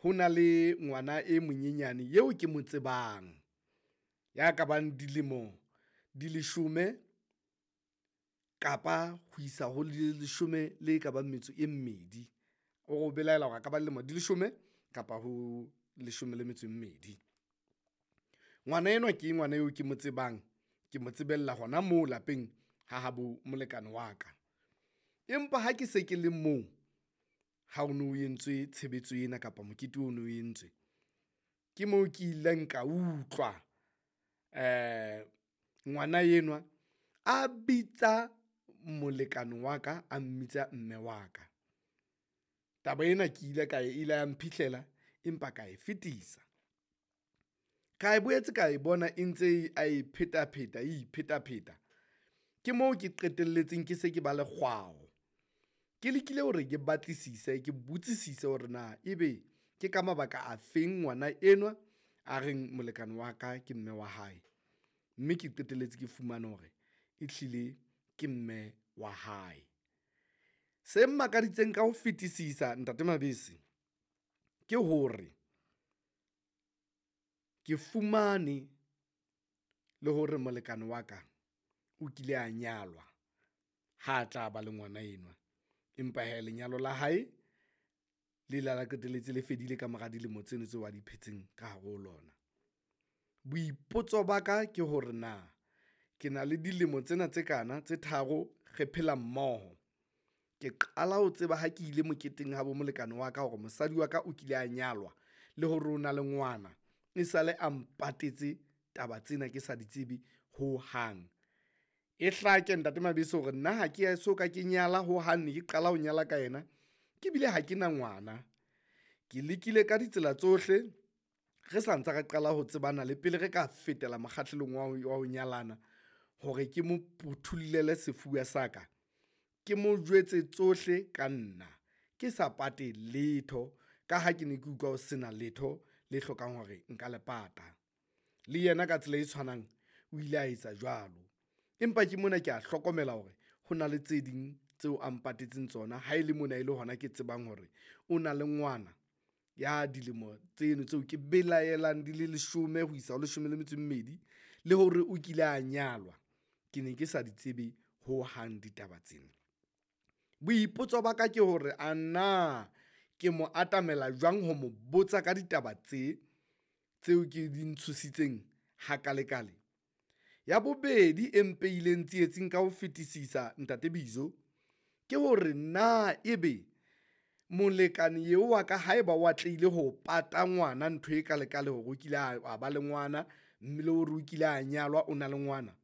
ho na le ngwana e monyenyane eo ke mo tsebang, ya ka bang dilemo di 10 kapa ho isa ho 10 le ka bang metso e mmedi. O belaela hore ka ba dilemo di 10 kapa ho 12. Ngwana enwa ke ngwana eo ke mo tsebang, ke mo tsebella hona moo lapeng ha habo molekane wa ka. Empa ha ke se ke le moo, ha o no entswe tshebetso ena kapa mokete o no entswe, ke moo ke ileng ka utlwa ngwana enwa a bitsa molekane wa ka, a mmitsa mme wa ka. Taba ena ke ile ka ile ya mphihlela, empa ka e fetisa. Ka e boetse ka e bona e ntse a ipheta-pheta. Ke moo ke qetelletseng ke se ke ba le kgwao. Ke lekile hore ke batlisise, ke botsisise hore na ebe ke ka mabaka a feng ngwana enwa a reng molekane wa ka ke mme wa hae. Mme ke qetelletse ke fumana hore e hlile ke mme wa hae. Se mmakaditseng ka ho fetisisa Ntate Mabese ke hore ke fumane le hore molekane wa ka o kile a nyalwa ha tla ba le ngwana enwa. Empa lenyalo la hae le la qetelletse le fedile ka mora dilemo tseno tseo a di phetseng ka hare ho lona. Boipotso ba ka ke hore na ke na le dilemo tsena tse kana tse 3 re phela mmoho. Ke qala ho tseba ha ke ile moketeng ha bo molekane wa ka hore mosadi wa ka o kile a nyalwa le hore o na le ngwana. E sale a mpatetse taba tsena ke sa di tsebe ho hang. E hlake Ntate Mabese hore nna ha ke soka ke nyala ho hang, ke qala ho nyala ka yena ke bile ha ke na ngwana. Ke lekile ka ditsela tsohle re sa ntse re qala ho tsebana le pele re ka fetela mokgahlelong wa ho nyalana, hore ke mo puthullele sefuba sa ka, ke mo jwetse tsohle ka nna, ke sa pate letho, ka ha ke ne ke utlwa ho sena letho le hlokang hore nka le pata. Le yena ka tsela e tshwanang o ile a etsa jwalo. Empa ke mona ke a hlokomela hore ho na le tse ding tseo a mpatetseng tsona, ha ele mona ele hona ke tsebang hore o na le ngwana ya dilemo tseno tseo ke belaelang di le 10 ho isa ho 12, le hore o kile a nyalwa. Ke ne ke sa di tsebe ho hang ditaba tsena. Boipotso ba ka ke hore ana ke mo atamela jwang ho mo botsa ka ditaba tseo ke di ntshositseng hakalekale. Ya bobedi e mpeileng tsietsing ka ho fetisisa Ntate Bizo ke hore na ebe molekane eo wa ka haeba o atlehile ho pata ngwana ntho e ka lekale hore o kile a ba le ngwana, mme le hore o kile a nyalwa o na le ngwana,